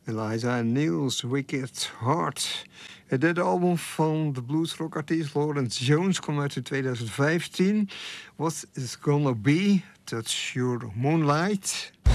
Eliza Niels, Wicked Heart. Het derde album van de bluesrockartiest Lawrence Jones kwam uit in 2015. What is Gonna Be? Touch Your Moonlight.